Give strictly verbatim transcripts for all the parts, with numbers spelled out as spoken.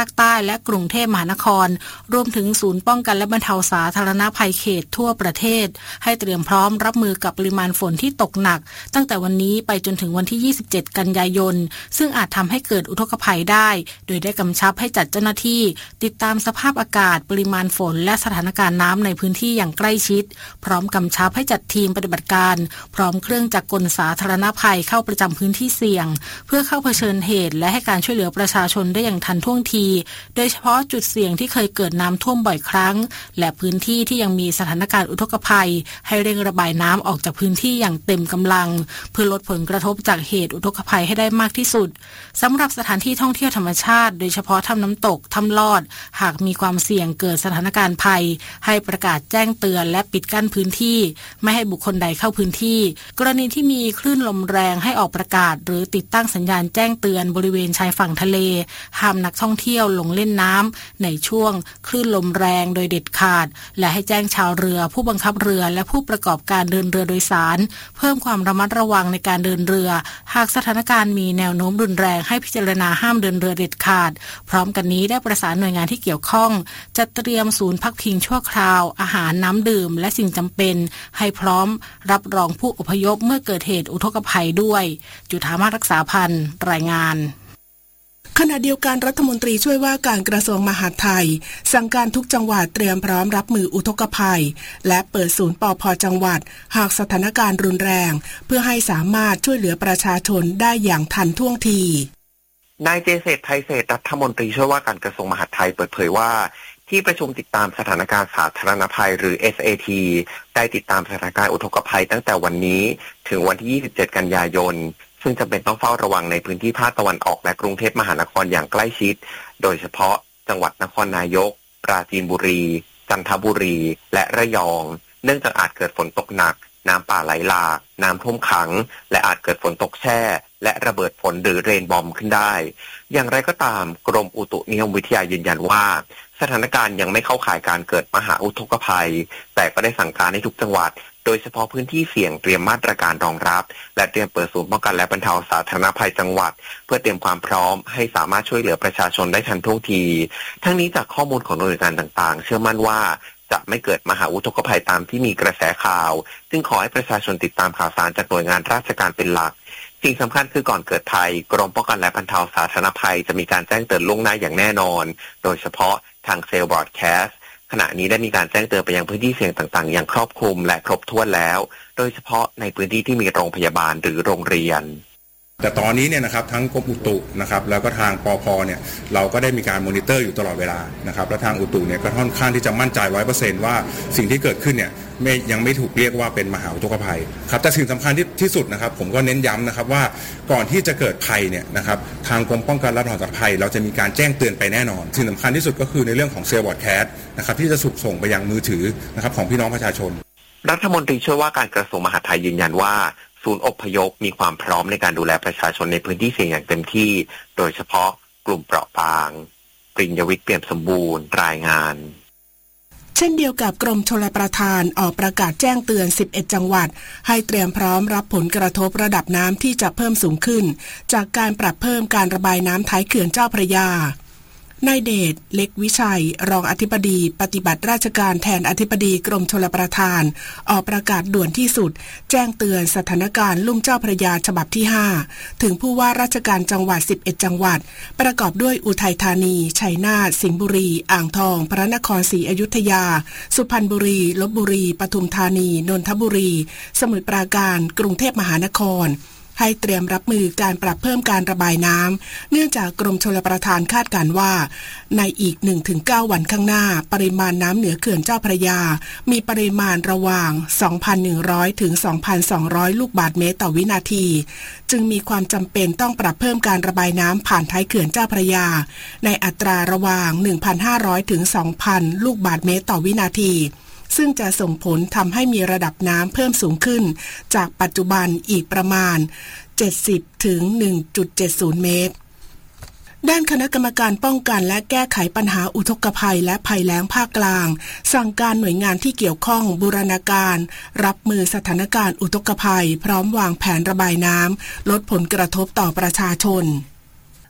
คใต้และกรุงเทพมหานครรวมถึงศูนย์ป้องกันและบรรเทาสาธารณภัยเขตทั่วประเทศให้เตรียมพร้อมรับมือกับปริมาณฝนที่ตกหนักตั้งแต่วันนี้ไปจนถึงวันที่ยี่สิบเจ็ดกันยายนซึ่งอาจทำให้เกิดอุทกภัยได้โดยได้กำชับให้จัดเจ้าหน้าที่ติดตามสภาพอากาศปริมาณฝนและสถานการณ์น้ำในพื้นที่อย่างใกล้ชิดพร้อมกำชับให้จัดทีมปฏิบัติการพร้อมเครื่องจักรกลสาธารณภัยเข้าประจำพื้นที่เสี่ยงเพื่อเข้าเผชิญเหตุและให้การช่วยเหลือประชาชนได้อย่างทันท่วงทีโดยเฉพาะจุดเสี่ยงที่เคยเกิดน้ำท่วมบ่อยครั้งและพื้นที่ที่ยังมีสถานการณ์อุทกภัยให้เร่งระบายน้ำออกจากพื้นที่อย่างเต็มกำลังเพื่อลดผลกระทบจากเหตุอุทกภัยให้ได้มากที่สุดสำหรับสถานที่ท่องเที่ยวธรรมชาติโดยเฉพาะถ้ำน้ำตกถ้ำลอดหากมีความเสี่ยงเกิดสถานการณ์ภัยให้ประกาศแจ้งเตือนและปิดกั้นพื้นที่ไม่ให้บุคคลใดเข้าพื้นที่กรณีที่มีคลื่นลมแรงให้ออกประกาศหรือติดตั้งสัญญาณแจ้งเตือนบริเวณชายฝั่งทะเลห้ามนักท่องเที่ยวลงเล่นน้ำในช่วงคลื่นลมแรงโดยเด็ดขาดและให้แจ้งชาวเรือผู้บังคับเรือและผู้ประกอบการเดินเรือโดยสารเพิ่มความระมัดระวังในการเดินเรือหากสถานการณ์มีแนวโน้มรุนแรงให้พิจารณาห้ามเดินเรือเด็ดขาดพร้อมกันนี้ได้ประสานหน่วยงานที่เกี่ยวข้องจัดเตรียมศูนย์พักพิงชั่วคราวอาหารน้ำดื่มและสิ่งจำเป็นให้พร้อมรับรองผู้อพยพเมื่อเกิดเหตุอุทกภัยด้วยจุฑามาศรักษาพันธ์รายงานขณะเดียวกันรัฐมนตรีช่วยว่าการกระทรวงมหาดไทยสั่งการทุกจังหวัดเตรียมพร้อมรับมืออุทกภัยและเปิดศูนย์ปภ.จังหวัดหากสถานการณ์รุนแรงเพื่อให้สามารถช่วยเหลือประชาชนได้อย่างทันท่วงทีนายเจเศรษฐ์ไทยเศรษฐ์รัฐมนตรีช่วยว่าการกระทรวงมหาดไทยเปิดเผยว่าที่ประชุมติดตามสถานการณ์สาธารณภัยหรือ เอส เอ ที ได้ติดตามสถานการณ์อุทกภัยตั้งแต่วันนี้ถึงวันที่ยี่สิบเจ็ดกันยายนซึ่งจำเป็นต้องเฝ้าระวังในพื้นที่ภาคตะวันออกและกรุงเทพมหานครอย่างใกล้ชิดโดยเฉพาะจังหวัดนครนายกปราจีนบุรีจันทบุรีและระยองเนื่องจากอาจเกิดฝนตกหนักน้ำป่าไหลหลากน้ำท่วมขังและอาจเกิดฝนตกแช่และระเบิดฝนหรือเรนบอมขึ้นได้อย่างไรก็ตามกรมอุตุนิยมวิทยายืนยันว่าสถานการณ์ยังไม่เข้าข่ายการเกิดมหาอุทกภัยแต่ก็ได้สั่งการให้ทุกจังหวัดโดยเฉพาะพื้นที่เสี่ยงเตรียมมาตรการรองรับและเตรียมเปิดศูนย์ป้องกันและบรรเทาสาธารณภัยจังหวัดเพื่อเตรียมความพร้อมให้สามารถช่วยเหลือประชาชนได้ทันท่วงทีทั้งนี้จากข้อมูลของหน่วยงานต่างๆเชื่อมั่นว่าจะไม่เกิดมหาอุทกภัยตามที่มีกระแสข่าวจึงขอให้ประชาชนติดตามข่าวสารจากหน่วยงานราชการเป็นหลักสิ่งสำคัญคือก่อนเกิดภัยกรมป้องกันและบรรเทาสาธารณภัยจะมีการแจ้งเตือนล่วงหน้าอย่างแน่นอนโดยเฉพาะทางเซลล์บรอดแคสต์ขณะนี้ได้มีการแจ้งเตือนไปยังพื้นที่เสี่ยงต่างๆอย่างครอบคลุมและครบถ้วนแล้วโดยเฉพาะในพื้นที่ที่มีโรงพยาบาลหรือโรงเรียนแต่ตอนนี้เนี่ยนะครับทั้งกรมอุตุนะครับแล้วก็ทางปภ.เนี่ยเราก็ได้มีการมอนิเตอร์อยู่ตลอดเวลานะครับและทางอุตุเนี่ยก็ค่อนข้างที่จะมั่นใจ ร้อยเปอร์เซ็นต์ ว่าสิ่งที่เกิดขึ้นเนี่ยไม่ยังไม่ถูกเรียกว่าเป็นมหาอุทกภัยครับแต่สิ่งสำคัญที่ที่สุดนะครับผมก็เน้นย้ำนะครับว่าก่อนที่จะเกิดภัยเนี่ยนะครับทางกรมป้องกันและบรรเทาสาธารณภัยเราจะมีการแจ้งเตือนไปแน่นอนสิ่งสำคัญที่สุดก็คือในเรื่องของเซลล์บรอดแคสต์นะครับที่จะถูกส่งไปยังมือถือนะครับของพี่น้องประชาชนรัฐมนตรีช่วยว่าการกระทรวงมหาดไทยยืนยันว่าศูนย์อพยพมีความพร้อมในการดูแลประชาชนในพื้นที่เสี่ยงอย่างเต็มที่โดยเฉพาะกลุ่มเปราะบางปริญญวิทย์เปี่ยมสมบูรณ์รายงานเช่นเดียวกับกรมชลประทานออกประกาศแจ้งเตือนสิบเอ็ดจังหวัดให้เตรียมพร้อมรับผลกระทบระดับน้ำที่จะเพิ่มสูงขึ้นจากการปรับเพิ่มการระบายน้ำท้ายเขื่อนเจ้าพระยานายเดชเล็กวิชัยรองอธิบดีปฏิบัติราชการแทนอธิบดีกรมชลประทานออกประกาศด่วนที่สุดแจ้งเตือนสถานการณ์ลุ่มเจ้าพระยาฉบับที่ห้าถึงผู้ว่าราชการจังหวัดสิบเอ็ดจังหวัดประกอบด้วยอุทัยธานีชัยนาทสิงห์บุรีอ่างทองพระนครศรีอยุธยาสุพรรณบุรีลพบุรีปทุมธานีนนทบุรีสมุทรปราการกรุงเทพมหานครให้เตรียมรับมือการปรับเพิ่มการระบายน้ำเนื่องจากกรมชลประทานคาดการณ์ว่าในอีก หนึ่งถึงเก้า วันข้างหน้าปริมาณน้ำเหนือเขื่อนเจ้าพระยามีปริมาณระหว่าง สองพันหนึ่งร้อย ถึง สองพันสองร้อย ลูกบาศก์เมตรต่อวินาทีจึงมีความจำเป็นต้องปรับเพิ่มการระบายน้ำผ่านท้ายเขื่อนเจ้าพระยาในอัตราระหว่าง หนึ่งพันห้าร้อย ถึง สองพัน ลูกบาศก์เมตรต่อวินาทีซึ่งจะส่งผลทำให้มีระดับน้ำเพิ่มสูงขึ้นจากปัจจุบันอีกประมาณเจ็ดสิบ ถึง หนึ่งจุดเจ็ดศูนย์ เมตรด้านคณะกรรมการป้องกันและแก้ไขปัญหาอุทกภัยและภัยแล้งภาคกลางสั่งการหน่วยงานที่เกี่ยวข้องบูรณาการรับมือสถานการณ์อุทกภัยพร้อมวางแผนระบายน้ำลดผลกระทบต่อประชาชน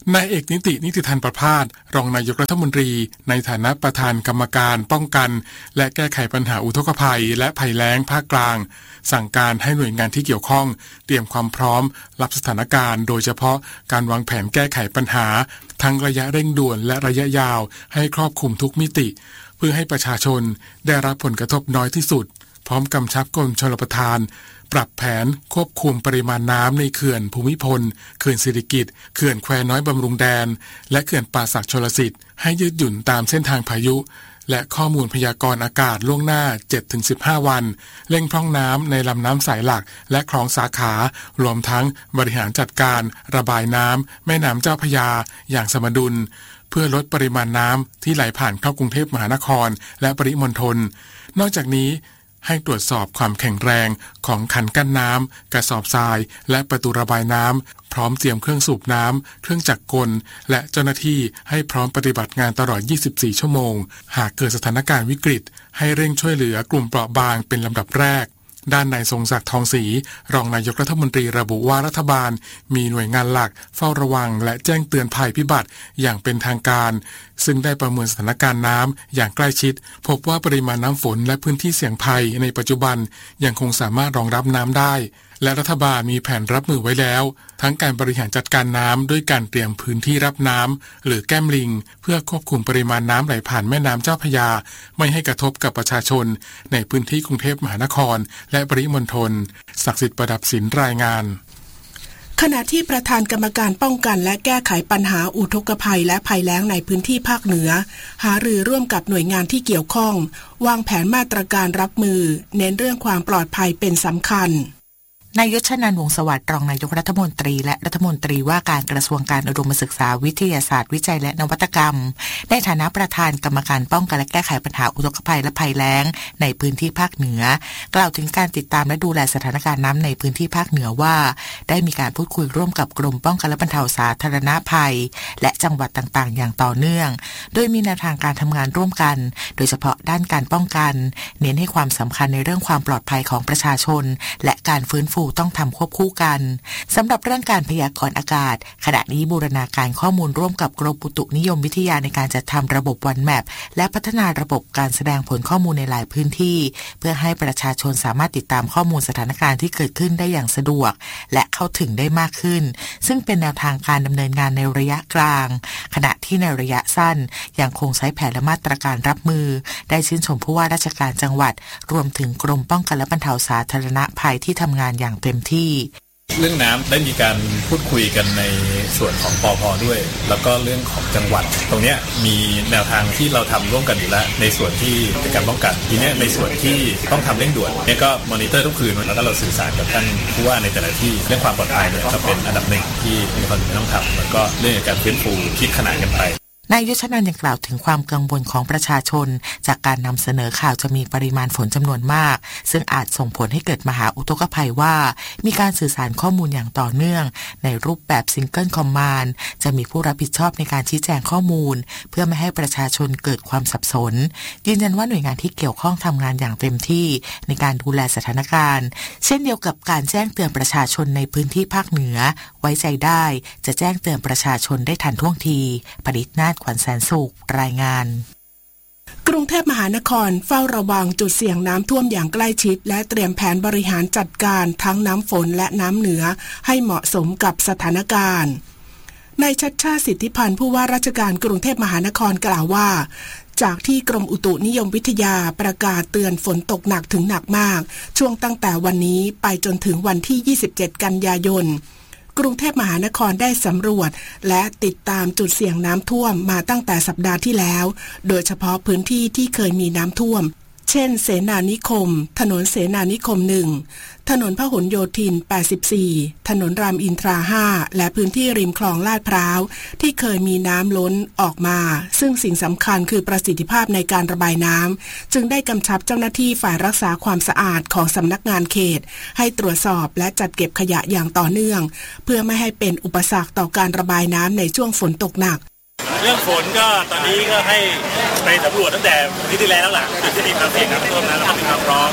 นายเอกนิตินิติธานประภาสรองนายกรัฐมนตรีในฐานะประธานกรรมการป้องกันและแก้ไขปัญหาอุทกภัยและภัยแล้งภาคกลางสั่งการให้หน่วยงานที่เกี่ยวข้องเตรียมความพร้อมรับสถานการณ์โดยเฉพาะการวางแผนแก้ไขปัญหาทั้งระยะเร่งด่วนและระยะยาวให้ครอบคลุมทุกมิติเพื่อให้ประชาชนได้รับผลกระทบน้อยที่สุดพร้อมกำชับกรมชลประทานปรับแผนควบคุมปริมาณน้ำในเขื่อนภูมิพลเขื่อนสิริกิติ์เขื่อนแควน้อยบำรุงแดนและเขื่อนป่าสักชลสิทธิ์ให้ยืดหยุ่นตามเส้นทางพายุและข้อมูลพยากรณ์อากาศล่วงหน้า เจ็ดถึงสิบห้า วันเร่งพร่องน้ำในลำน้ำสายหลักและคลองสาขารวมทั้งบริหารจัดการระบายน้ำแม่น้ำเจ้าพระยาอย่างสมดุลเพื่อลดปริมาณน้ำที่ไหลผ่านเข้ากรุงเทพมหานครและปริมณฑลนอกจากนี้ให้ตรวจสอบความแข็งแรงของคันกั้นน้ำกระสอบทรายและประตูระบายน้ำพร้อมเตรียมเครื่องสูบน้ำเครื่องจักรกลและเจ้าหน้าที่ให้พร้อมปฏิบัติงานตลอดยี่สิบสี่ชั่วโมงหากเกิดสถานการณ์วิกฤตให้เร่งช่วยเหลือกลุ่มเปราะบางเป็นลำดับแรกด้านนายทรงศักดิ์ทองศรีรองนายกรัฐมนตรีระบุว่ารัฐบาลมีหน่วยงานหลักเฝ้าระวังและแจ้งเตือนภัยพิบัติอย่างเป็นทางการซึ่งได้ประเมินสถานการณ์น้ำอย่างใกล้ชิดพบว่าปริมาณน้ำฝนและพื้นที่เสี่ยงภัยในปัจจุบันยังคงสามารถรองรับน้ำได้และรัฐบาลมีแผนรับมือไว้แล้วทั้งการบริหารจัดการน้ำด้วยการเตรียมพื้นที่รับน้ำหรือแก้มลิงเพื่อควบคุมปริมาณน้ำไหลผ่านแม่น้ำเจ้าพระยาไม่ให้กระทบกับประชาชนในพื้นที่กรุงเทพมหานครและปริมณฑลศักดิ์สิทธิ์ประดับศิลป์รายงานขณะที่ประธานกรรมการป้องกันและแก้ไขปัญหาอุทกภัยและภัยแล้งในพื้นที่ภาคเหนือหารือร่วมกับหน่วยงานที่เกี่ยวข้องวางแผนมาตรการรับมือเน้นเรื่องความปลอดภัยเป็นสำคัญนายยศชนันท์ วงศ์สวัสดิ์รองนายกรัฐมนตรีและรัฐมนตรีว่าการกระทรวงการอุดมศึกษาวิทยาศาสตร์วิจัยและนวัตกรรมในฐานะประธานกรรมการป้องกันและแก้ไขปัญหาอุทกภัยและภัยแล้งในพื้นที่ภาคเหนือกล่าวถึงการติดตามและดูแลสถานการณ์น้ำในพื้นที่ภาคเหนือว่าได้มีการพูดคุยร่วมกับกรมป้องกันและบรรเทาสาธารณภัยและจังหวัดต่างๆอย่างต่อเนื่องโดยมีแนวทางการทำงานร่วมกันโดยเฉพาะด้านการป้องกันเน้นให้ความสำคัญในเรื่องความปลอดภัยของประชาชนและการฟื้นฟูต้องทำควบคู่กันสำหรับเรื่องการพยากรณ์อากาศขณะนี้บูรณาการข้อมูลร่วมกับกรมอุตุนิยมวิทยาในการจัดทำระบบวันแมปและพัฒนาระบบการแสดงผลข้อมูลในหลายพื้นที่เพื่อให้ประชาชนสามารถติดตามข้อมูลสถานการณ์ที่เกิดขึ้นได้อย่างสะดวกและเข้าถึงได้มากขึ้นซึ่งเป็นแนวทางการดำเนินงานในระยะกลางขณะที่ในระยะสั้นยังคงใช้แผนและมาตรการรับมือได้ชื่นชมผู้ว่าราชการจังหวัดรวมถึงกรมป้องกันและบรรเทาสาธารณภัยที่ทำงานอย่างเต็มที่เรื่องน้ำได้มีการพูดคุยกันในส่วนของปภ.ด้วยแล้วก็เรื่องของจังหวัดตรงนี้มีแนวทางที่เราทำร่วมกันอยู่แล้วในส่วนที่เป็นการป้องกันทีนี้ในส่วนที่ต้องทำเร่งด่วนเนี่ยก็มอนิเตอร์ทุกคืนแล้วก็เราสื่อสารกับท่านผู้ว่าในแต่ละที่เรื่องความปลอดภัยเนี่ยก็เป็นอันดับหนึ่งที่มีความจำเป็นต้องทำแล้วก็เรื่องการฟื้นฟูคิดขนาดกันไปนายยศชนันท์ยังกล่าวถึงความกังวลของประชาชนจากการนำเสนอข่าวจะมีปริมาณฝนจำนวนมากซึ่งอาจส่งผลให้เกิดมหาอุทกภัยว่ามีการสื่อสารข้อมูลอย่างต่อเนื่องในรูปแบบซิงเกิลคอมมานด์จะมีผู้รับผิดชอบในการชี้แจงข้อมูลเพื่อไม่ให้ประชาชนเกิดความสับสนยืนยันว่าหน่วยงานที่เกี่ยวข้องทำงานอย่างเต็มที่ในการดูแลสถานการณ์เช่นเดียวกับการแจ้งเตือนประชาชนในพื้นที่ภาคเหนือไว้ใจได้จะแจ้งเตือนประชาชนได้ทันท่วงทีปริศนาถขวัญแสนสุขรายงานกรุงเทพมหานครเฝ้าระวังจุดเสี่ยงน้ำท่วมอย่างใกล้ชิดและเตรียมแผนบริหารจัดการทั้งน้ำฝนและน้ำเหนือให้เหมาะสมกับสถานการณ์นายชัชชาติสิทธิพันธ์ผู้ว่าราชการกรุงเทพมหานครกล่าวว่าจากที่กรมอุตุนิยมวิทยาประกาศเตือนฝนตกหนักถึงหนักมากช่วงตั้งแต่วันนี้ไปจนถึงวันที่ยี่สิบเจ็ดกันยายนกรุงเทพมหานครได้สำรวจและติดตามจุดเสี่ยงน้ำท่วมมาตั้งแต่สัปดาห์ที่แล้วโดยเฉพาะพื้นที่ที่เคยมีน้ำท่วมเช่นเสนานิคมถนนเสนานิคมหนึ่งถนนพหลโยธินแปดสิบสี่ถนนรามอินทราห้าและพื้นที่ริมคลองลาดพร้าวที่เคยมีน้ำล้นออกมาซึ่งสิ่งสำคัญคือประสิทธิภาพในการระบายน้ำจึงได้กำชับเจ้าหน้าที่ฝ่ายรักษาความสะอาดของสำนักงานเขตให้ตรวจสอบและจัดเก็บขยะอย่างต่อเนื่องเพื่อไม่ให้เป็นอุปสรรคต่อการระบายน้ำในช่วงฝนตกหนักเรื่องฝนก็ตอนนี้ก็ให้ไปสำรวจตั้งแต่ปีที่แล้วหลังจุดที่มีความเสี่ยงน้ำท่วมนั้นเรามีความพร้อม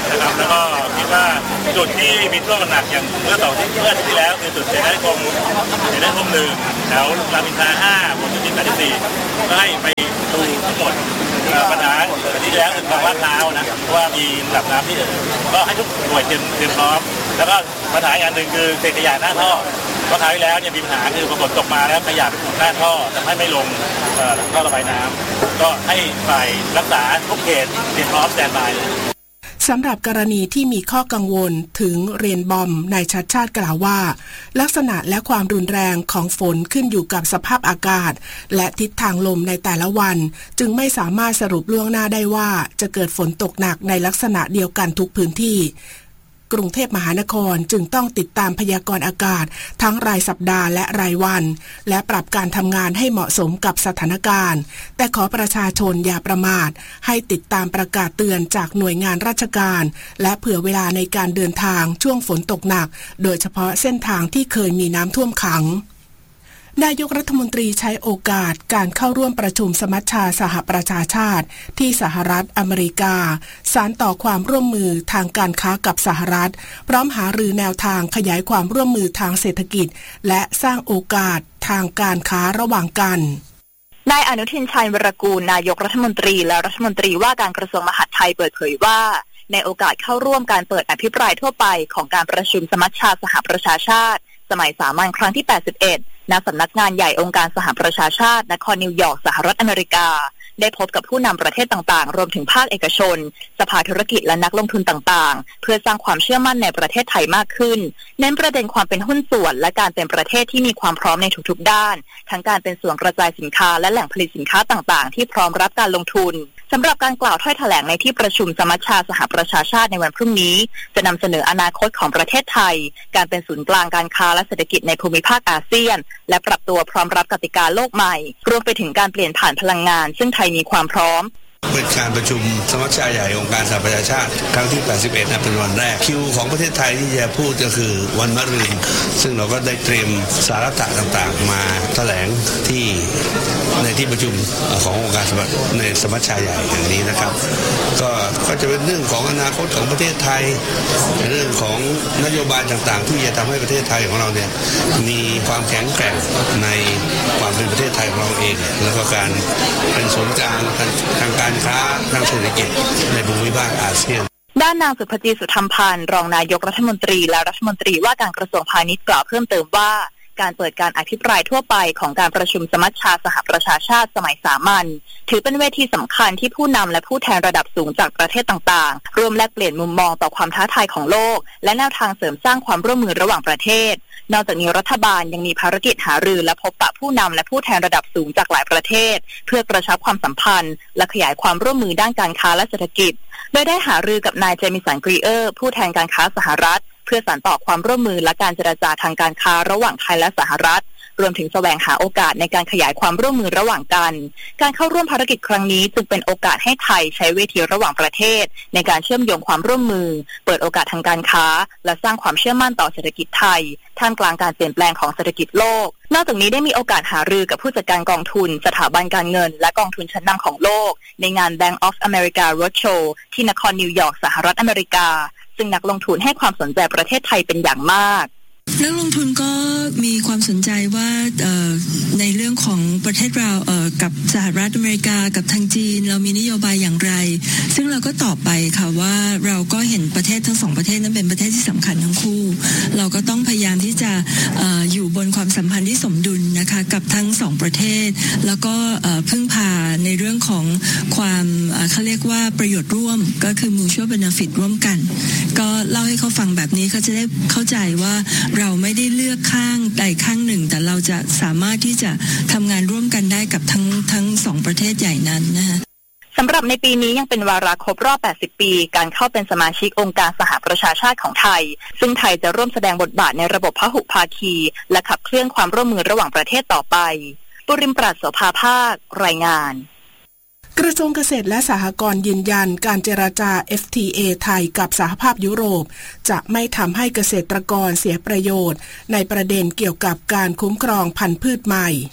นะครับแล้วก็คิดว่าจุดที่มีท่วมหนักอย่างเมื่อสองที่เมื่อที่แล้วคือจุดเสนาธิคมเสนาธิคมหนึ่งแถวรามอินทราห้าบนจุดที่แปดสิบสี่ก็ให้ไปดูทั้งหมดปัญหาที่แล้วคือฝั่งลาดพร้าวนะว่ามีระดับน้ำที่ก็ให้ทุกหน่วยเตรียมเตรียมพร้อมแล้วก็ปัญหาอีกอันหนึ่งคือเศษขยะหน้าท่อเพราะคราวที่แล้วเนี่ยมีปัญหาคือพอฝนตกมาแล้วขยะไปถูกหน้าท่อทำให้ไม่ลงท่อระบายน้ำก็ให้ฝ่ายรักษาทุกเขตเตรียมพร้อมสแตนด์บายสำหรับกรณีที่มีข้อกังวลถึงเรียนบอมนายชัดชาติกล่าวว่าลักษณะและความรุนแรงของฝนขึ้นอยู่กับสภาพอากาศและทิศทางลมในแต่ละวันจึงไม่สามารถสรุปล่วงหน้าได้ว่าจะเกิดฝนตกหนักในลักษณะเดียวกันทุกพื้นที่กรุงเทพมหานครจึงต้องติดตามพยากรณ์อากาศทั้งรายสัปดาห์และรายวันและปรับการทำงานให้เหมาะสมกับสถานการณ์แต่ขอประชาชนอย่าประมาทให้ติดตามประกาศเตือนจากหน่วยงานราชการและเผื่อเวลาในการเดินทางช่วงฝนตกหนักโดยเฉพาะเส้นทางที่เคยมีน้ำท่วมขังนายกรัฐมนตรีใช้โอกาสการเข้าร่วมประชุมสมัชชาสหประชาชาติที่สหรัฐอเมริกาสานต่อความร่วมมือทางการค้ากับสหรัฐพร้อมหารือแนวทางขยายความร่วมมือทางเศรษฐกิจและสร้างโอกาสทางการค้าระหว่างกันนายอนุทินชาญวรกูลนายกรัฐมนตรีและรัฐมนตรีว่าการกระทรวงมหาดไทยเปิดเผยว่าในโอกาสเข้าร่วมการเปิดอภิปรายทั่วไปของการประชุมสมัชชาสหประชาชาติสมัยสามัญครั้งที่แปดสิบเอ็ดณสำนักงานใหญ่องค์การสหประชาชาตินครนิวยอร์กสหรัฐอเมริกาได้พบกับผู้นำประเทศต่างๆรวมถึงภาคเอกชนสภาธุรกิจและนักลงทุนต่างๆเพื่อสร้างความเชื่อมั่นในประเทศไทยมากขึ้นเน้นประเด็นความเป็นหุ้นส่วนและการเป็นประเทศที่มีความพร้อมในทุกๆด้านทั้งการเป็นส่วนกระจายสินค้าและแหล่งผลิตสินค้าต่างๆที่พร้อมรับการลงทุนสำหรับการกล่าวถ้อยแถลงในที่ประชุมสมัชชาสหประชาชาติในวันพรุ่งนี้จะนำเสนออนาคตของประเทศไทยการเป็นศูนย์กลางการค้าและเศรษฐกิจในภูมิภาคอาเซียนและปรับตัวพร้อมรับกติกาโลกใหม่รวมไปถึงการเปลี่ยนผ่านพลังงานซึ่งไทยมีความพร้อมเป็นการประชุมสมัชชาใหญ่องค์การสหประชาชาติครั้งที่แปดสิบเอ็ดนะเป็นวันแรกคิวของประเทศไทยที่จะพูดก็คือวันมะรืนซึ่งเราก็ได้เตรียมสาระต่างๆมาแถลงที่ในที่ประชุมขององค์การในสมัชชาใหญ่อย่างนี้นะครับก็ก็จะเป็นเรื่องของอนาคตของประเทศไทยเรื่องของนโยบายต่างๆที่จะทำให้ประเทศไทยของเราเนี่ยมีความแข็งแกร่งในความเป็นประเทศไทยของเราเองแล้วก็การเป็นศูนย์กลางทางการค้าทางเศรษฐกิจในภูมิภาคอาเซียนด้านนางสุภจีสุธรรมพันธ์รองนายกรัฐมนตรีและรัฐมนตรีว่าการกระทรวงพาณิชย์กล่าวเพิ่มเติมว่าการเปิดการอภิปรายทั่วไปของการประชุมสมัชชาสหประชาชาติสมัยสามัญถือเป็นเวทีสำคัญที่ผู้นำและผู้แทนระดับสูงจากประเทศต่างๆร่วมแลกเปลี่ยนมุมมองต่อความท้าทายของโลกและแนวทางเสริมสร้างความร่วมมือระหว่างประเทศนอกจากนี้รัฐบาลยังมีภารกิจหารือและพบปะผู้นำและผู้แทนระดับสูงจากหลายประเทศเพื่อกระชับความสัมพันธ์และขยายความร่วมมือด้านการค้าและเศรษฐกิจโดยได้หารือกับนายเจมิสันกรีเออร์ผู้แทนการค้าสหรัฐเพื่อสานต่อความร่วมมือและการเจรจาทางการค้าระหว่างไทยและสหรัฐรวมถึงแสวงหาโอกาสในการขยายความร่วมมือระหว่างกันการเข้าร่วมภารกิจครั้งนี้จึงเป็นโอกาสให้ไทยใช้เวทีระหว่างประเทศในการเชื่อมโยงความร่วมมือเปิดโอกาสทางการค้าและสร้างความเชื่อมั่นต่อเศรษฐกิจไทยท่ามกลางการเปลี่ยนแปลงของเศรษฐกิจโลกนอกจากนี้ได้มีโอกาสหารือกับผู้จัดการกองทุนสถาบันการเงินและกองทุนชั้นนำของโลกในงาน Bank of America Roadshow ที่นครนิวยอร์กสหรัฐอเมริกาซึ่งนักลงทุนให้ความสนใจประเทศไทยเป็นอย่างมากนักลงทุนก็มีความสนใจว่าในเรื่องของประเทศเรากับสหรัฐอเมริกากับทางจีนเรามีนโยบายอย่างไรซึ่งเราก็ตอบไปค่ะว่าเราก็เห็นประเทศทั้งสองประเทศนั้นเป็นประเทศที่สำคัญทั้งคู่เราก็ต้องพยายามที่จะ อ, อยู่บนความสัมพันธ์ที่สมดุลนะคะกับทั้งสองประเทศแล้วก็พึ่งพาในเรื่องของความเขาเรียกว่าประโยชน์ร่วมก็คือ mutual benefit ร่วมกันก็เล่าให้เขาฟังแบบนี้เขาจะได้เข้าใจว่าเราไม่ได้เลือกข้างใดข้างหนึ่งแต่เราจะสามารถที่จะทำงานร่วมกันได้กับทั้งทั้งสองประเทศใหญ่นั้นนะคะสำหรับในปีนี้ยังเป็นวาระครบรอบแปดสิบปีการเข้าเป็นสมาชิกองค์การสหประชาชาติของไทยซึ่งไทยจะร่วมแสดงบทบาทในระบบพหุภาคีและขับเคลื่อนความร่วมมือระหว่างประเทศต่อไปปุริมปราศโสภาภาครายงานกระทรวงเกษตรและสหกรณ์ยืนยันการเจรจา เอฟ ที เอ ไทยกับสหภาพยุโรปจะไม่ทำให้เกษตรกรเสียประโยชน์ในประเด็นเกี่ยวกับการคุ้มครองพันธุ์พืชใหม่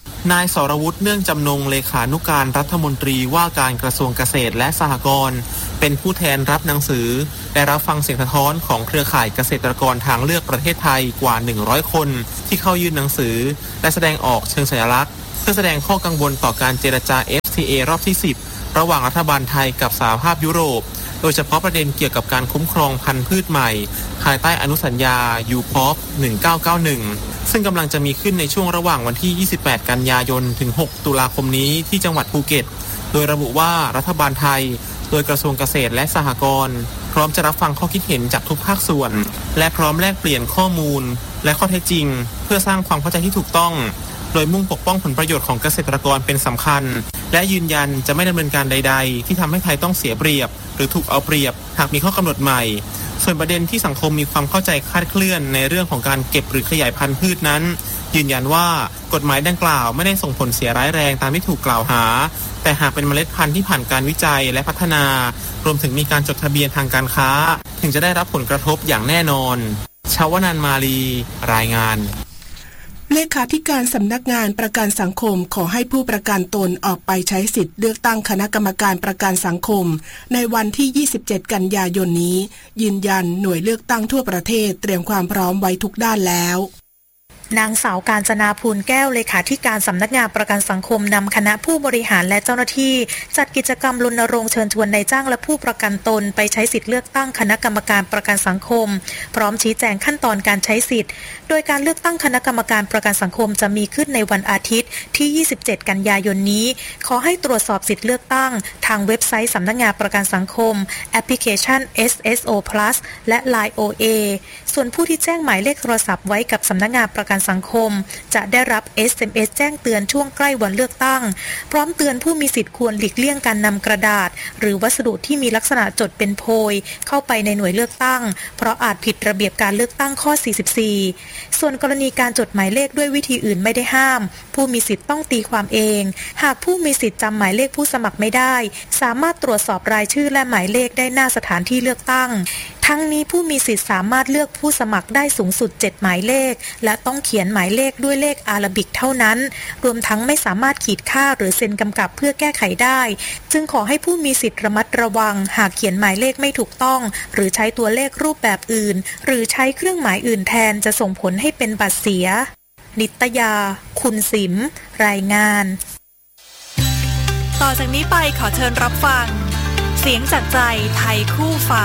นายสรวุฒิเนื่องจำนงเลขานุการรัฐมนตรีว่าการกระทรวงเกษตรและสหกรณ์เป็นผู้แทนรับหนังสือได้รับฟังเสียงสะท้อนของเครือข่ายเกษตรกรทางเลือกประเทศไทยกว่าหนึ่งร้อยคนที่เข้ายื่นหนังสือและแสดงออกเชิงสัญลักษณ์เพื่อแสดงข้อกังวลต่อการเจรจา เอฟ ที เอ รอบที่สิบระหว่างรัฐบาลไทยกับสหภาพยุโรปโดยเฉพาะประเด็นเกี่ยวกับการคุ้มครองพันธุ์พืชใหม่ภายใต้อนุสัญญา ยู พี โอ พี หนึ่งเก้าเก้าหนึ่งซึ่งกำลังจะมีขึ้นในช่วงระหว่างวันที่ยี่สิบแปดกันยายนถึงหกตุลาคมนี้ที่จังหวัดภูเก็ตโดยระบุว่ารัฐบาลไทยโดยกระทรวงเกษตรและสหกรณ์พร้อมจะรับฟังข้อคิดเห็นจากทุกภาคส่วนและพร้อมแลกเปลี่ยนข้อมูลและข้อเท็จจริงเพื่อสร้างความเข้าใจที่ถูกต้องโดยมุ่งปกป้องผลประโยชน์ของเกษตรกรเป็นสำคัญและยืนยันจะไม่ดำเนินการใดๆที่ทำให้ไทยต้องเสียเปรียบหรือถูกเอาเปรียบหากมีข้อกำหนดใหม่ส่วนประเด็นที่สังคมมีความเข้าใจคลาดเคลื่อนในเรื่องของการเก็บหรือขยายพันธุ์พืชนั้นยืนยันว่ากฎหมายดังกล่าวไม่ได้ส่งผลเสียร้ายแรงตามที่ถูกกล่าวหาแต่หากเป็นเมล็ดพันธุ์ที่ผ่านการวิจัยและพัฒนารวมถึงมีการจดทะเบียนทางการค้าถึงจะได้รับผลกระทบอย่างแน่นอนชาวนันท์มาลีรายงานเลขาธิการสำนักงานประกันสังคมขอให้ผู้ประกันตนออกไปใช้สิทธิ์เลือกตั้งคณะกรรมการประกันสังคมในวันที่ยี่สิบเจ็ดกันยายนนี้ยืนยันหน่วยเลือกตั้งทั่วประเทศเตรียมความพร้อมไว้ทุกด้านแล้วนางสาวกาญจนาภูลแก้วเลขาธิการสำนักงานประกันสังคมนำคณะผู้บริหารและเจ้าหน้าที่จัดกิจกรรมรณรงค์เชิญชวนนายจ้างและผู้ประกันตนไปใช้สิทธิเลือกตั้งคณะกรรมการประกันสังคมพร้อมชี้แจงขั้นตอนการใช้สิทธิ์โดยการเลือกตั้งคณะกรรมการประกันสังคมจะมีขึ้นในวันอาทิตย์ที่ยี่สิบเจ็ดกันยายนนี้ขอให้ตรวจสอบสิทธิเลือกตั้งทางเว็บไซต์สำนักงานประกันสังคมแอปพลิเคชัน เอส เอส โอ พลัส และ ไลน์ โอ เอ ส่วนผู้ที่แจ้งหมายเลขโทรศัพท์ไว้กับสำนักงานประกันสังคมจะได้รับ เอส เอ็ม เอส แจ้งเตือนช่วงใกล้วันเลือกตั้งพร้อมเตือนผู้มีสิทธิ์ควรหลีกเลี่ยงการนำกระดาษหรือวัสดุที่มีลักษณะจดเป็นโพยเข้าไปในหน่วยเลือกตั้งเพราะอาจผิดระเบียบการเลือกตั้งข้อสี่สิบสี่ส่วนกรณีการจดหมายเลขด้วยวิธีอื่นไม่ได้ห้ามผู้มีสิทธิ์ต้องตีความเองหากผู้มีสิทธิ์จำหมายเลขผู้สมัครไม่ได้สามารถตรวจสอบรายชื่อและหมายเลขได้หน้าสถานที่เลือกตั้งทั้งนี้ผู้มีสิทธิ์สามารถเลือกผู้สมัครได้สูงสุดเจ็ดหมายเลขและต้องเขียนหมายเลขด้วยเลขอาราบิกเท่านั้นรวมทั้งไม่สามารถขีดค่าหรือเซ็นกำกับเพื่อแก้ไขได้จึงขอให้ผู้มีสิทธิ์ระมัดระวังหากเขียนหมายเลขไม่ถูกต้องหรือใช้ตัวเลขรูปแบบอื่นหรือใช้เครื่องหมายอื่นแทนจะส่งผลให้เป็นบัตรเสียนิตยาคุณสิมรายงานต่อจากนี้ไปขอเชิญรับฟังเสียงจากใจไทยคู่ฟ้า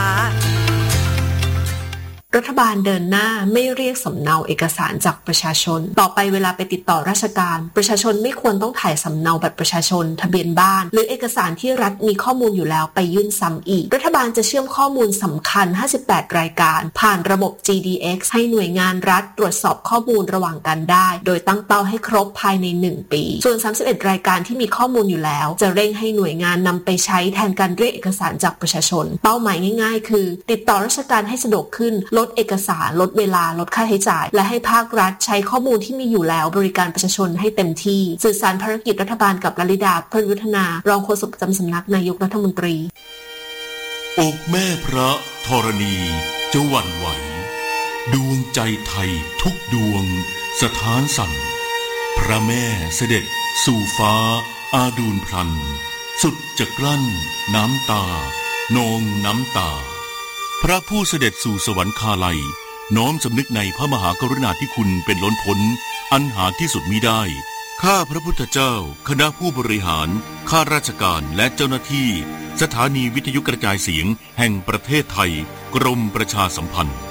รัฐบาลเดินหน้าไม่เรียกสำเนาเอกสารจากประชาชนต่อไปเวลาไปติดต่อราชการประชาชนไม่ควรต้องถ่ายสำเนาบัตรประชาชนทะเบียนบ้านหรือเอกสารที่รัฐมีข้อมูลอยู่แล้วไปยื่นซ้ำอีกรัฐบาลจะเชื่อมข้อมูลสำคัญห้าสิบแปดรายการผ่านระบบ จี ดี เอ็กซ์ ให้หน่วยงานรัฐตรวจสอบข้อมูลระหว่างกันได้โดยตั้งเป้าให้ครบภายในหนึ่งปีส่วนสามสิบเอ็ดรายการที่มีข้อมูลอยู่แล้วจะเร่งให้หน่วยงานนำไปใช้แทนการเรียกเอกสารจากประชาชนเป้าหมายง่ายๆคือติดต่อราชการให้สะดวกขึ้นลดเอกสารลดเวลาลดค่าใช้จ่ายและให้ภาครัฐใช้ข้อมูลที่มีอยู่แล้วบริการประชาชนให้เต็มที่สื่อสารภารกิจรัฐบาลกับลลิดาเพิ่นวัฒนารองโฆษกประจำสำนักนายกรัฐมนตรีอกแม่พระธรณีจะหวั่นไหวดวงใจไทยทุกดวงสถานสั่นพระแม่เสด็จสู่ฟ้าอาดูลพลันสุดจะกลั้นน้ำตานองน้ำตาพระผู้เสด็จสู่สวรรคาลัยน้อมสำนึกในพระมหากรุณาธิคุณเป็นล้นพ้นอันหาที่สุดมิได้ข้าพระพุทธเจ้าคณะผู้บริหารข้าราชการและเจ้าหน้าที่สถานีวิทยุกระจายเสียงแห่งประเทศไทยกรมประชาสัมพันธ์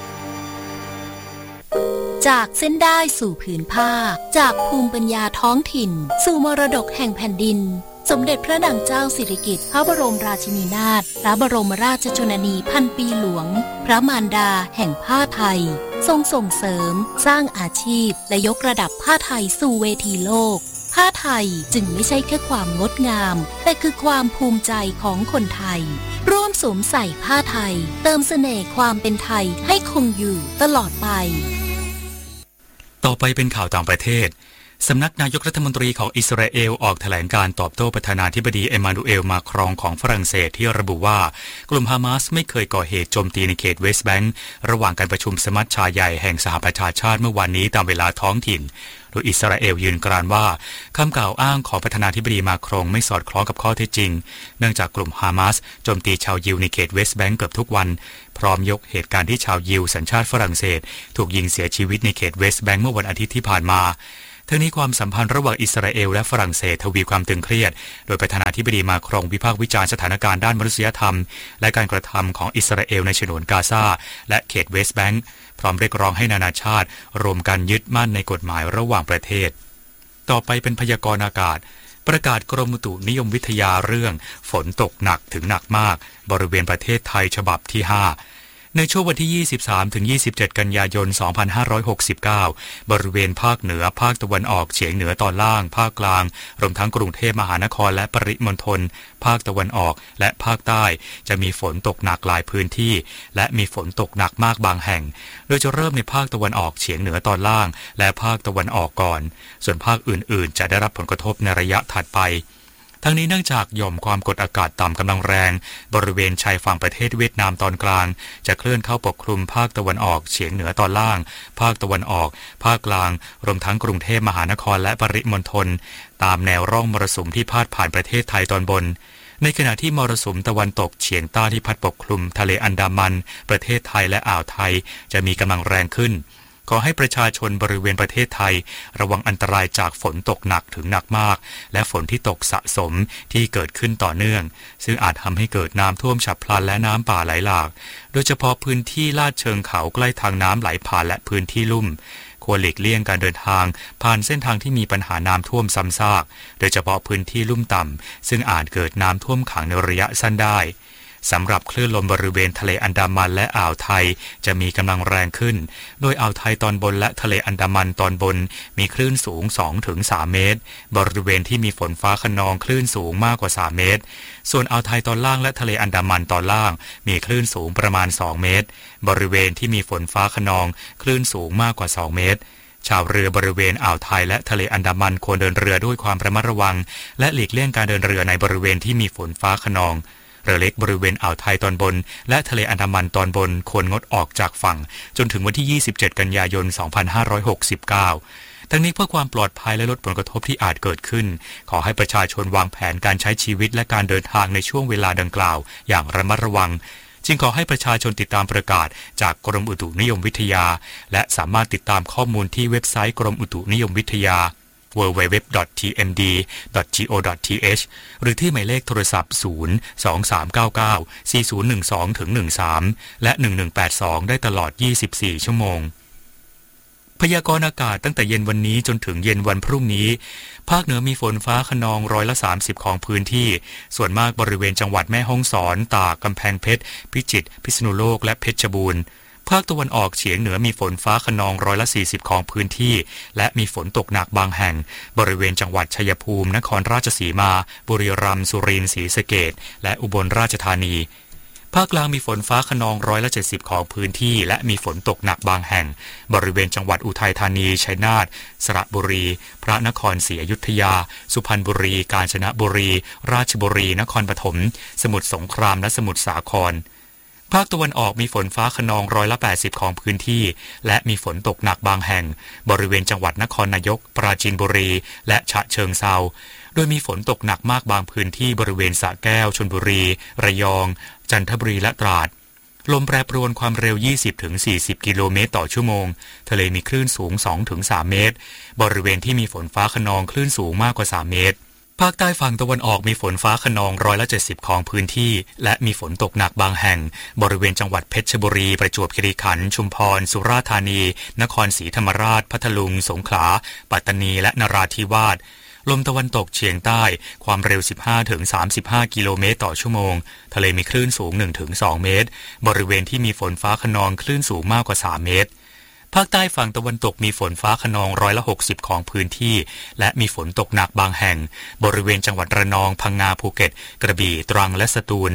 จากเส้นได้สู่ผืนผ้าจากภูมิปัญญาท้องถิ่นสู่มรดกแห่งแผ่นดินสมเด็จพระนางเจ้าสิริกิติ์พระบรมราชินีนาถพระบรมราชชนนีพันปีหลวงพระมารดาแห่งผ้าไทยทรงส่งเสริมสร้างอาชีพและยกระดับผ้าไทยสู่เวทีโลกผ้าไทยจึงไม่ใช่แค่ความงดงามแต่คือความภูมิใจของคนไทยร่วมสวมใส่ผ้าไทยเติมเสน่ห์ความเป็นไทยให้คงอยู่ตลอดไปต่อไปเป็นข่าวต่างประเทศสำนักนายกรัฐมนตรีของอิสราเอลออกแถลงการตอบโต้ประธานาธิบดีเอมานูเอลมาครองของฝรั่งเศสที่ระบุว่ากลุ่มฮามาสไม่เคยก่อเหตุโจมตีในเขตเวสต์แบงก์ระหว่างการประชุมสมัชชาใหญ่แห่งสหประชาชาติเมื่อวานนี้ตามเวลาท้องถิ่นโดยอิสราเอลยืนกรานว่าคำกล่าวอ้างของประธานาธิบดีมาครองไม่สอดคล้องกับข้อเท็จจริงเนื่องจากกลุ่มฮามาสโจมตีชาวยิวในเขตเวสต์แบงก์เกือบทุกวันพร้อมยกเหตุการณ์ที่ชาวยิวสัญชาติฝรั่งเศสถูกยิงเสียชีวิตในเขตเวสต์แบงก์เมื่อวันอาทิตย์ที่ผ่านมาทั้งนี้ความสัมพันธ์ระหว่างอิสราเอลและฝรั่งเศสทวีความตึงเครียดโดยประธานาธิบดีมาครองวิพากษ์วิจารณ์สถานการณ์ด้านมนุษยธรรมและการกระทำของอิสราเอลในฉนวนกาซาและเขตเวสต์แบงก์พร้อมเรียกร้องให้นานาชาติรวมกันยึดมั่นในกฎหมายระหว่างประเทศต่อไปเป็นพยากรณ์อากาศประกาศกรมอุตุนิยมวิทยาเรื่องฝนตกหนักถึงหนักมากบริเวณประเทศไทยฉบับที่ห้าในช่วงวันที่ ยี่สิบสามถึงยี่สิบเจ็ด กันยายน สองพันห้าร้อยหกสิบเก้า บริเวณภาคเหนือภาคตะวันออกเฉียงเหนือตอนล่างภาคกลางรวมทั้งกรุงเทพมหานครและปริมณฑลภาคตะวันออกและภาคใต้จะมีฝนตกหนักหลายพื้นที่และมีฝนตกหนักมากบางแห่งโดยจะเริ่มในภาคตะวันออกเฉียงเหนือตอนล่างและภาคตะวันออกก่อนส่วนภาคอื่นๆจะได้รับผลกระทบในระยะถัดไปทั้งนี้เนื่องจากหย่อมความกดอากาศต่ำกำลังแรงบริเวณชายฝั่งประเทศเวียดนามตอนกลางจะเคลื่อนเข้าปกคลุมภาคตะวันออกเฉียงเหนือตอนล่างภาคตะวันออกภาคกลางรวมทั้งกรุงเทพมหานครและปริมณฑลตามแนวร่องมรสุมที่พาดผ่านประเทศไทยตอนบนในขณะที่มรสุมตะวันตกเฉียงใต้ที่พัดปกคลุมทะเลอันดามันประเทศไทยและอ่าวไทยจะมีกำลังแรงขึ้นขอให้ประชาชนบริเวณประเทศไทยระวังอันตรายจากฝนตกหนักถึงหนักมากและฝนที่ตกสะสมที่เกิดขึ้นต่อเนื่องซึ่งอาจทำให้เกิดน้ำท่วมฉับพลันและน้ำป่าไหลหลากโดยเฉพาะพื้นที่ลาดเชิงเขาใกล้ทางน้ำไหลผ่านและพื้นที่ลุ่มควรหลีกเลี่ยงการเดินทางผ่านเส้นทางที่มีปัญหาน้ำท่วมซ้ำซากโดยเฉพาะพื้นที่ลุ่มต่ำซึ่งอาจเกิดน้ำท่วมขังในระยะสั้นได้สำหรับคลื่นลมบริเวณทะเลอันดามันและอ่าวไทยจะมีกำลังแรงขึ้นโดยอ่าวไทยตอนบนและทะเลอันดามันตอนบนมีคลื่นสูง สองถึงสาม เมตรบริเวณที่มีฝนฟ้าคะนองคลื่นสูงมากกว่าสามเมตรส่วนอ่าวไทยตอนล่างและทะเลอันดามันตอนล่างมีคลื่นสูงประมาณสองเมตรบริเวณที่มีฝนฟ้าคะนองคลื่นสูงมากกว่าสองเมตรชาวเรือบริเวณอ่าวไทยและทะเลอันดามันควรเดินเรือด้วยความระมัดระวังและหลีกเลี่ยงการเดินเรือในบริเวณที่มีฝนฟ้าคะนองเรือเล็กบริเวณอ่าวไทยตอนบนและทะเลอันดามันตอนบนควรงดออกจากฝั่งจนถึงวันที่ยี่สิบเจ็ดกันยายนสองพันห้าร้อยหกสิบเก้าทั้งนี้เพื่อความปลอดภัยและลดผลกระทบที่อาจเกิดขึ้นขอให้ประชาชนวางแผนการใช้ชีวิตและการเดินทางในช่วงเวลาดังกล่าวอย่างระมัดระวังจึงขอให้ประชาชนติดตามประกาศจากกรมอุตุนิยมวิทยาและสามารถติดตามข้อมูลที่เว็บไซต์กรมอุตุนิยมวิทยาดับเบิลยู ดับเบิลยู ดับเบิลยู ดอท ที เอ็ม ดี ดอท จี โอ ดอท ที เอช หรือที่หมายเลขโทรศัพท์ ศูนย์ สอง สาม เก้า เก้า สี่ ศูนย์ หนึ่ง สอง หนึ่ง สาม และ หนึ่ง หนึ่ง แปด สอง ได้ตลอด ยี่สิบสี่ ชั่วโมงพยากรณ์อากาศตั้งแต่เย็นวันนี้จนถึงเย็นวันพรุ่งนี้ภาคเหนือมีฝนฟ้าคะนองร้อยละสามสิบของพื้นที่ส่วนมากบริเวณจังหวัดแม่ฮ่องสอนตากกำแพงเพชรพิจิตรพิษณุโลกและเพชรบูรณ์ภาคตะวันออกเฉียงเหนือมีฝนฟ้าคะนองร้อยละสี่สิบของพื้นที่และมีฝนตกหนักบางแห่งบริเวณจังหวัดชัยภูมินครราชสีมาบุรีรัมย์สุรินทร์ศรีสะเกษและอุบลราชธานีภาคกลางมีฝนฟ้าคะนองร้อยละเจ็ดสิบของพื้นที่และมีฝนตกหนักบางแห่งบริเวณจังหวัดอุทัยธานีชัยนาทสระบุรีพระนครศรีอยุธยาสุพรรณบุรีกาญจนบุรีราชบุรีนครปฐมสมุทรสงครามและสมุทรสาครภาคตะวันออกมีฝนฟ้าคะนองร้อยละแปดสิบของพื้นที่และมีฝนตกหนักบางแห่งบริเวณจังหวัดนครนายกปราจีนบุรีและฉะเชิงเทราโดยมีฝนตกหนักมากบางพื้นที่บริเวณสระแก้วชลบุรีระยองจันทบุรีและตราดลมแปรปรวนความเร็ว ยี่สิบถึงสี่สิบ กิโลเมตรต่อชั่วโมงทะเลมีคลื่นสูง สองถึงสาม เมตรบริเวณที่มีฝนฟ้าคะนองคลื่นสูงมากกว่าสามเมตรภาคใต้ฝั่งตะวันออกมีฝนฟ้าคะนองร้อยละเจ็ดสิบของพื้นที่และมีฝนตกหนักบางแห่งบริเวณจังหวัดเพชรบุรีประจวบคีรีขันธ์ชุมพรสุราษฎร์ธานีนครศรีธรรมราชพัทลุงสงขลาปัตตานีและนราธิวาสลมตะวันตกเฉียงใต้ความเร็ว สิบห้าถึงสามสิบห้า กิโลเมตรต่อชั่วโมงทะเลมีคลื่นสูง หนึ่งถึงสอง เมตรบริเวณที่มีฝนฟ้าคะนองคลื่นสูงมากกว่าสามเมตรภาคใต้ฝั่งตะวันตกมีฝนฟ้าคะนองร้อยละหกสิบของพื้นที่และมีฝนตกหนักบางแห่งบริเวณจังหวัดระนองพังงาภูเก็ตกระบี่ตรังและสตูล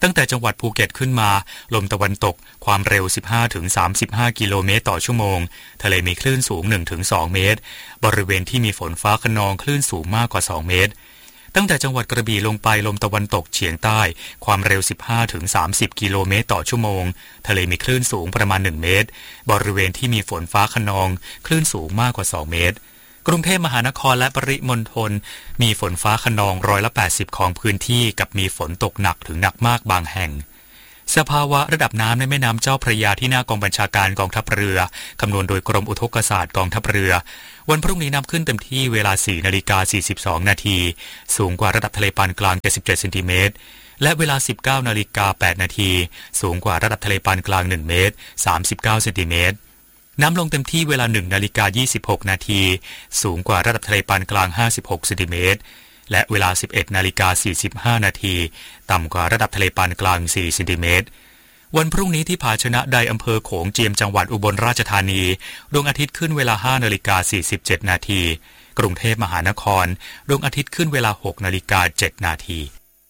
ตั้งแต่จังหวัดภูเก็ตขึ้นมาลมตะวันตกความเร็ว สิบห้าถึงสามสิบห้า กิโลเมตรต่อชั่วโมงทะเลมีคลื่นสูง หนึ่งถึงสอง เมตรบริเวณที่มีฝนฟ้าคะนองคลื่นสูงมากกว่าสองเมตรตั้งแต่จังหวัดกระบี่ลงไปลมตะวันตกเฉียงใต้ความเร็ว สิบห้าถึงสามสิบ กิโลเมตรต่อชั่วโมงทะเลมีคลื่นสูงประมาณหนึ่งเมตรบริเวณที่มีฝนฟ้าคะนองคลื่นสูงมากกว่าสองเมตรกรุงเทพมหานครและปริมณฑลมีฝนฟ้าคะนองร้อยละแปดสิบของพื้นที่กับมีฝนตกหนักถึงหนักมากบางแห่งสภาวะระดับน้ำในแม่น้ำเจ้าพระยาที่หน้ากองบัญชาการกองทัพเรือคำนวณโดยกรมอุทกศาสตร์กองทัพเรือวันพรุ่งนี้น้ำขึ้นเต็มที่เวลา สี่นาฬิกาสี่สิบสอง นาทีสูงกว่าระดับทะเลปานกลางเจ็ดสิบเจ็ดเซนติเมตรและเวลา สิบเก้านาฬิกาแปดนาทีสูงกว่าระดับทะเลปานกลางหนึ่งเมตรสามสิบเก้าเซนติเมตรน้ำลงเต็มที่เวลา หนึ่งนาฬิกายี่สิบหก นาทีสูงกว่าระดับทะเลปานกลางห้าสิบหกเซนติเมตรและเวลา สิบเอ็ดนาฬิกาสี่สิบห้า นาทีต่ำกว่าระดับทะเลปานกลางสี่เซนติเมตรวันพรุ่งนี้ที่ผาชนะใดอำเภอโขงเจียมจังหวัดอุบลราชธานีดวงอาทิตย์ขึ้นเวลา ห้านาฬิกาสี่สิบเจ็ด นาทีกรุงเทพมหานครดวงอาทิตย์ขึ้นเวลา หกนาฬิกาเจ็ด นาที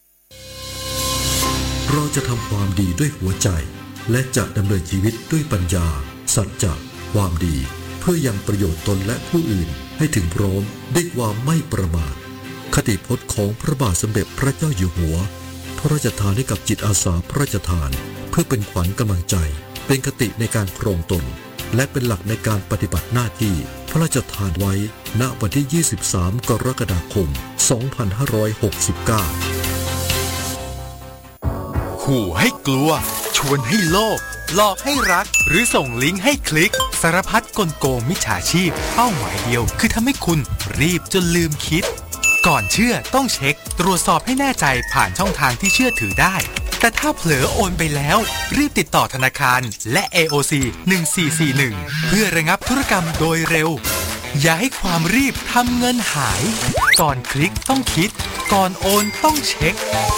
เราจะทำความดีด้วยหัวใจและจะดำเนินชีวิตด้วยปัญญาสัจจะความดีเพื่อยังประโยชน์ตนและผู้อื่นให้ถึงพร้อมด้วยความไม่ประมาทคติพจน์ของพระบาทสมเด็จพระเจ้าอยู่หัวพระราชทานให้กับจิตอาสาพระราชทานเพื่อเป็นขวัญกำลังใจเป็นคติในการครองตนและเป็นหลักในการปฏิบัติหน้าที่พระราชทานไว้ณวันที่ยี่สิบสามกรกฎาคมสองพันห้าร้อยหกสิบเก้าขู่ให้กลัวชวนให้โลภหลอกให้รักหรือส่งลิงก์ให้คลิกสารพัดกลโกงมิจฉาชีพเป้าหมายเดียวคือทำให้คุณรีบจนลืมคิดก่อนเชื่อต้องเช็คตรวจสอบให้แน่ใจผ่านช่องทางที่เชื่อถือได้แต่ถ้าเผลอโอนไปแล้วรีบติดต่อธนาคารและ เอ โอ ซี หนึ่งสี่สี่หนึ่งเพื่อระงับธุรกรรมโดยเร็วอย่าให้ความรีบทำเงินหายก่อนคลิกต้องคิดก่อนโอนต้องเช็ค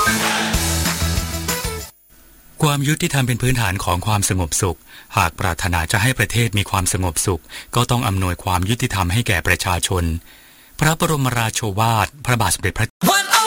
ความยุติธรรมเป็นพื้นฐานของความสงบสุขหากปรารถนาจะให้ประเทศมีความสงบสุขก็ต้องอำนวยความยุติธรรมให้แก่ประชาชนพระบรมราโชวาทพระบาทสมเด็จพระ